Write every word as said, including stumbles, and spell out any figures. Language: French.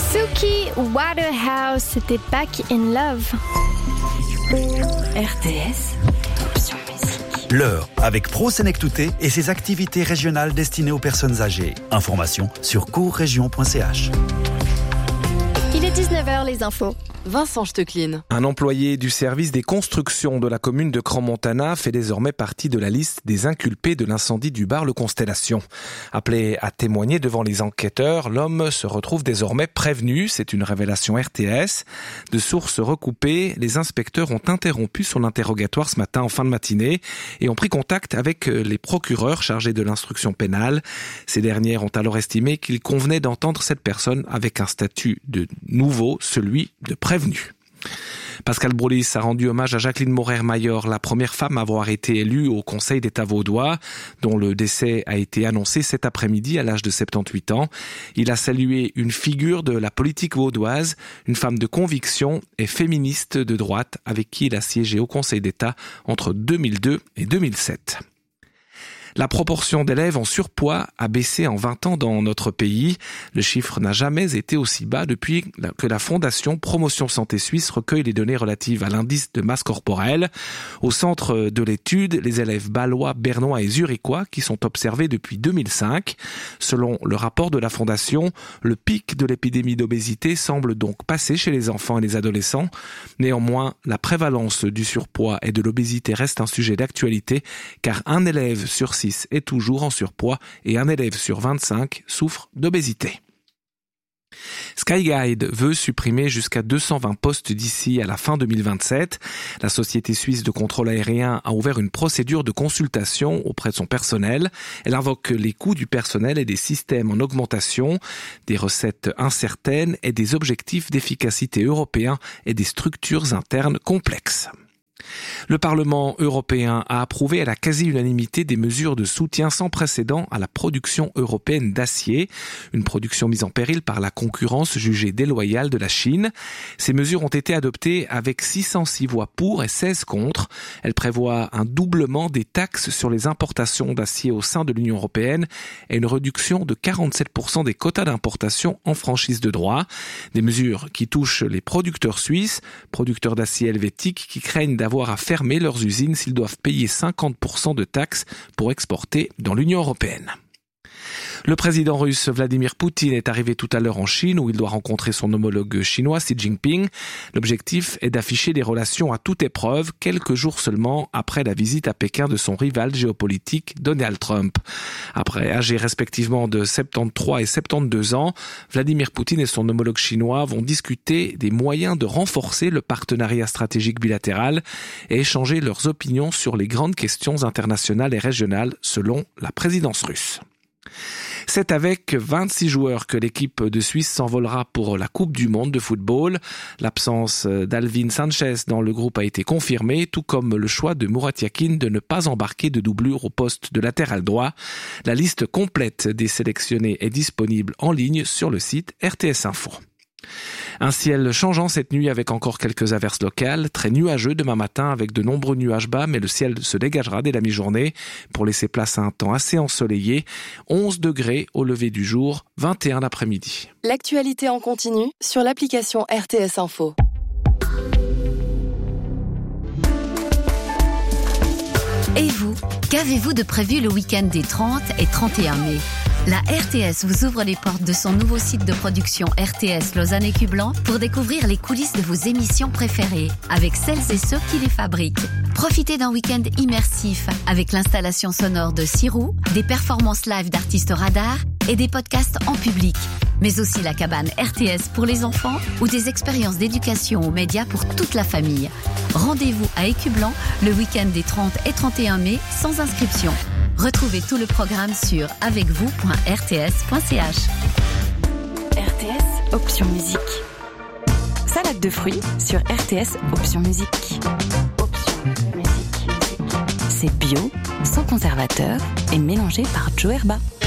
Suki Waterhouse, c'était Back in Love. R T S, option musique. L'heure avec Pro Sénectouté et ses activités régionales destinées aux personnes âgées. Information sur courrégion point c h. Il est dix-neuf heures, les infos. Vincent Stecklin. Un employé du service des constructions de la commune de Crans-Montana fait désormais partie de la liste des inculpés de l'incendie du bar Le Constellation. Appelé à témoigner devant les enquêteurs, l'homme se retrouve désormais prévenu. C'est une révélation R T S. De sources recoupées, les inspecteurs ont interrompu son interrogatoire ce matin en fin de matinée et ont pris contact avec les procureurs chargés de l'instruction pénale. Ces dernières ont alors estimé qu'il convenait d'entendre cette personne avec un statut de nouveau, celui de prévenu. Pascal Broulis a rendu hommage à Jacqueline Maurer-Mayor, la première femme à avoir été élue au Conseil d'État vaudois, dont le décès a été annoncé cet après-midi à l'âge de soixante-dix-huit ans. Il a salué une figure de la politique vaudoise, une femme de conviction et féministe de droite avec qui il a siégé au Conseil d'État entre deux mille deux et deux mille sept. La proportion d'élèves en surpoids a baissé en vingt ans dans notre pays. Le chiffre n'a jamais été aussi bas depuis que la Fondation Promotion Santé Suisse recueille les données relatives à l'indice de masse corporelle. Au centre de l'étude, les élèves balois, bernois et zurichois qui sont observés depuis deux mille cinq. Selon le rapport de la Fondation, le pic de l'épidémie d'obésité semble donc passer chez les enfants et les adolescents. Néanmoins, la prévalence du surpoids et de l'obésité reste un sujet d'actualité car un élève sur six est toujours en surpoids et un élève sur vingt-cinq souffre d'obésité. Skyguide veut supprimer jusqu'à deux cent vingt postes d'ici à la fin deux mille vingt-sept. La société suisse de contrôle aérien a ouvert une procédure de consultation auprès de son personnel. Elle invoque les coûts du personnel et des systèmes en augmentation, des recettes incertaines et des objectifs d'efficacité européens et des structures internes complexes. Le Parlement européen a approuvé à la quasi-unanimité des mesures de soutien sans précédent à la production européenne d'acier, une production mise en péril par la concurrence jugée déloyale de la Chine. Ces mesures ont été adoptées avec six cent six voix pour et seize contre. Elles prévoient un doublement des taxes sur les importations d'acier au sein de l'Union européenne et une réduction de quarante-sept pour cent des quotas d'importation en franchise de droit. Des mesures qui touchent les producteurs suisses, producteurs d'acier helvétique qui craignent d'avoir à fermer leurs usines s'ils doivent payer cinquante pour cent de taxes pour exporter dans l'Union européenne. Le président russe Vladimir Poutine est arrivé tout à l'heure en Chine où il doit rencontrer son homologue chinois Xi Jinping. L'objectif est d'afficher des relations à toute épreuve quelques jours seulement après la visite à Pékin de son rival géopolitique Donald Trump. Après âgés respectivement de soixante-treize et soixante-douze ans, Vladimir Poutine et son homologue chinois vont discuter des moyens de renforcer le partenariat stratégique bilatéral et échanger leurs opinions sur les grandes questions internationales et régionales selon la présidence russe. C'est avec vingt-six joueurs que l'équipe de Suisse s'envolera pour la Coupe du Monde de football. L'absence d'Alvin Sanchez dans le groupe a été confirmée, tout comme le choix de Murat Yakin de ne pas embarquer de doublure au poste de latéral droit. La liste complète des sélectionnés est disponible en ligne sur le site R T S Info. Un ciel changeant cette nuit avec encore quelques averses locales, très nuageux demain matin avec de nombreux nuages bas, mais le ciel se dégagera dès la mi-journée pour laisser place à un temps assez ensoleillé. onze degrés au lever du jour, vingt et un l'après-midi. L'actualité en continu sur l'application R T S Info. Et vous, qu'avez-vous de prévu le week-end des trente et trente et un mai ? La R T S vous ouvre les portes de son nouveau site de production R T S Lausanne et Cublan pour découvrir les coulisses de vos émissions préférées avec celles et ceux qui les fabriquent. Profitez d'un week-end immersif avec l'installation sonore de Sirou, des performances live d'artistes radars et des podcasts en public. Mais aussi la cabane R T S pour les enfants ou des expériences d'éducation aux médias pour toute la famille. Rendez-vous à Écublan le week-end des trente et trente et un mai sans inscription. Retrouvez tout le programme sur avec vous point r t s point c h. R T S, option musique. Salade de fruits sur R T S, option musique. Option musique. C'est bio, sans conservateur et mélangé par Joe Herba.